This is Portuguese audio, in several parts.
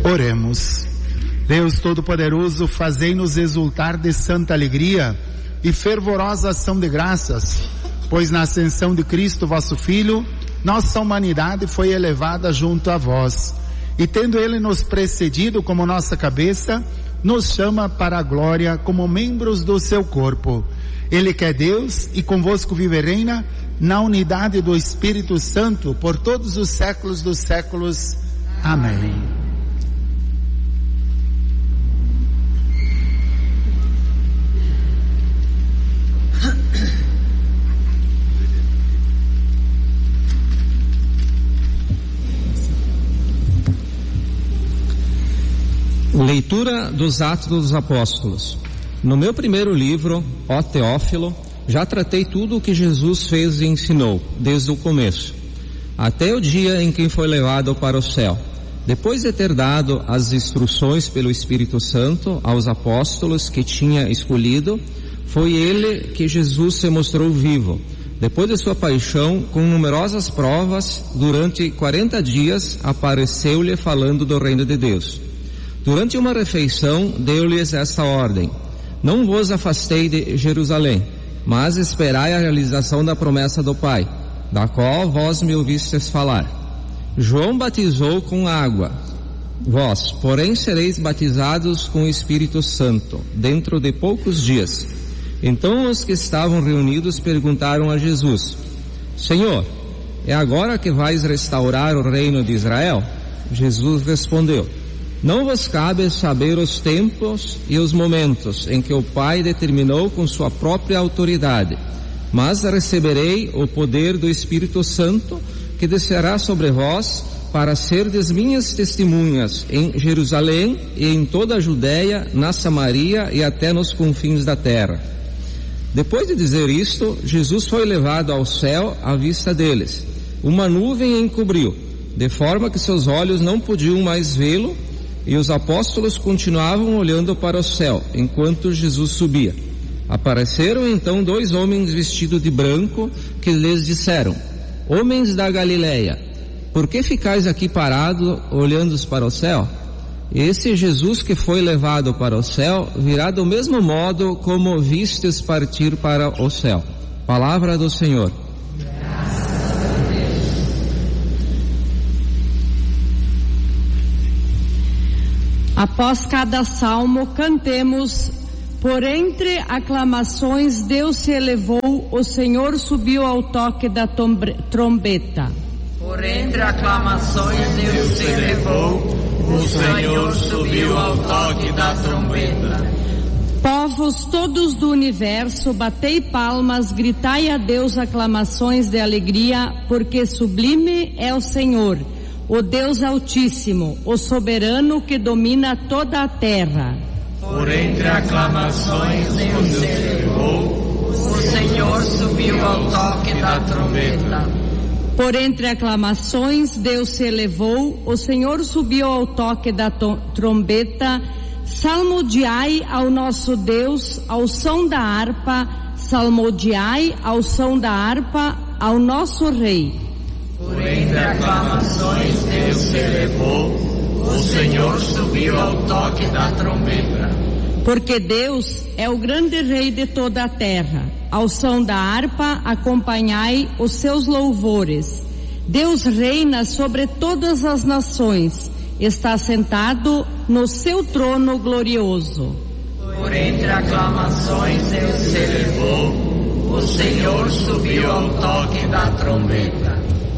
Oremos. Deus Todo-Poderoso, fazei-nos exultar de santa alegria e fervorosa ação de graças, pois na ascensão de Cristo, vosso Filho, nossa humanidade foi elevada junto a vós, e tendo Ele nos precedido como nossa cabeça, nos chama para a glória como membros do seu corpo. Ele que é Deus e convosco vive e reina na unidade do Espírito Santo por todos os séculos dos séculos. Amém. Leitura dos Atos dos Apóstolos. No meu primeiro livro, ó Teófilo, já tratei tudo o que Jesus fez e ensinou, desde o começo, até o dia em que foi levado para o céu. Depois de ter dado as instruções pelo Espírito Santo aos apóstolos que tinha escolhido, foi ele que Jesus se mostrou vivo. Depois de sua paixão, com numerosas provas, durante 40 dias, apareceu-lhe falando do reino de Deus. Durante uma refeição, deu-lhes esta ordem: não vos afastei de Jerusalém, mas esperai a realização da promessa do Pai, da qual vós me ouvistes falar. João batizou com água, vós, porém, sereis batizados com o Espírito Santo, dentro de poucos dias. Então os que estavam reunidos perguntaram a Jesus: Senhor, é agora que vais restaurar o reino de Israel? Jesus respondeu: não vos cabe saber os tempos e os momentos em que o Pai determinou com sua própria autoridade, mas receberei o poder do Espírito Santo, que descerá sobre vós, para serdes minhas testemunhas em Jerusalém e em toda a Judeia, na Samaria e até nos confins da terra. Depois de dizer isto, Jesus foi levado ao céu à vista deles. Uma nuvem encobriu, de forma que seus olhos não podiam mais vê-lo, e os apóstolos continuavam olhando para o céu, enquanto Jesus subia. Apareceram então 2 homens vestidos de branco, que lhes disseram: homens da Galileia, por que ficais aqui parados, olhando para o céu? Esse Jesus que foi levado para o céu, virá do mesmo modo como vistes partir para o céu. Palavra do Senhor. Após cada salmo, cantemos: por entre aclamações Deus se elevou, o Senhor subiu ao toque da trombeta. Por entre aclamações Deus se elevou, o Senhor subiu ao toque da trombeta. Povos todos do universo, batei palmas, gritai a Deus aclamações de alegria, porque sublime é o Senhor, o Deus Altíssimo, o soberano que domina toda a terra. Por entre aclamações Deus se elevou, o Senhor subiu ao toque da trombeta. Por entre aclamações Deus se elevou, o Senhor subiu ao toque da trombeta. Salmodiai ao nosso Deus ao som da harpa, salmodiai ao som da harpa ao nosso Rei. Por entre aclamações Deus se elevou, o Senhor subiu ao toque da trombeta. Porque Deus é o grande Rei de toda a terra. Ao som da harpa acompanhai os seus louvores. Deus reina sobre todas as nações. Está sentado no seu trono glorioso. Por entre aclamações Deus se elevou, o Senhor subiu ao toque da trombeta.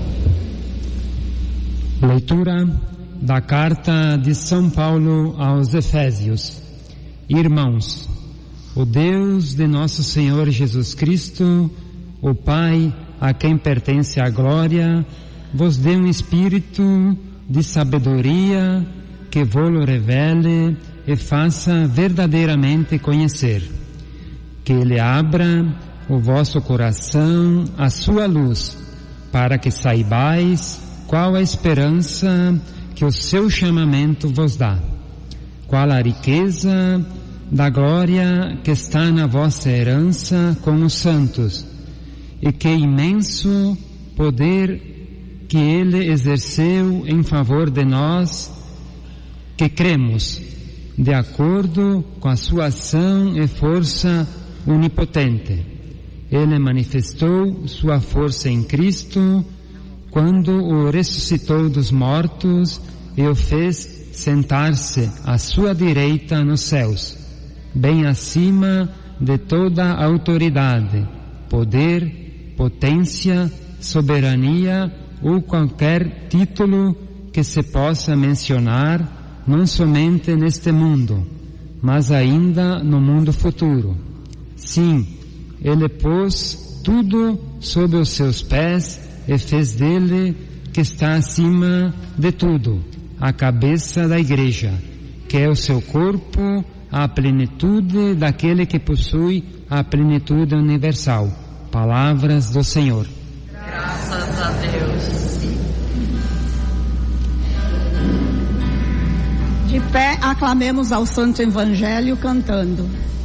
Leitura da carta de São Paulo aos Efésios. Irmãos, o Deus de nosso Senhor Jesus Cristo, o Pai, a quem pertence a glória, vos dê um espírito de sabedoria que vos revele e faça verdadeiramente conhecer. Que Ele abra o vosso coração à sua luz, para que saibais qual a esperança que o seu chamamento vos dá, qual a riqueza da glória que está na vossa herança com os santos, e que imenso poder que Ele exerceu em favor de nós, que cremos, de acordo com a sua ação e força onipotente. Ele manifestou sua força em Cristo quando o ressuscitou dos mortos e o fez sentar-se à sua direita nos céus, bem acima de toda autoridade, poder, potência, soberania ou qualquer título que se possa mencionar, não somente neste mundo, mas ainda no mundo futuro. Sim, Ele pôs tudo sob os seus pés e fez dele, que está acima de tudo, a cabeça da Igreja, que é o seu corpo, a plenitude daquele que possui a plenitude universal. Palavras do Senhor. Graças a Deus. De pé, aclamemos ao Santo Evangelho cantando.